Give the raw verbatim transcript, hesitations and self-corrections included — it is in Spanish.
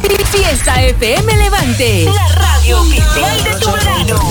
Fiesta F M Levante, la radio oficial de tu verano.